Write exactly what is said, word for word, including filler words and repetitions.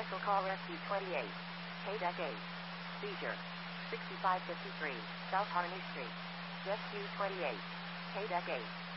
Special Call Rescue twenty-eight. K-Deck eight. Seizure. sixty-five fifty-three, South Harney Street. Rescue twenty-eight. K-Deck eight.